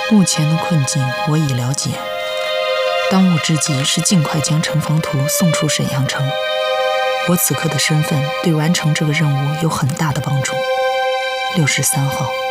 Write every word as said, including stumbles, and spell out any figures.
目前的困境我已了解，当务之急是尽快将城防图送出沈阳城。我此刻的身份对完成这个任务有很大的帮助。六十三号。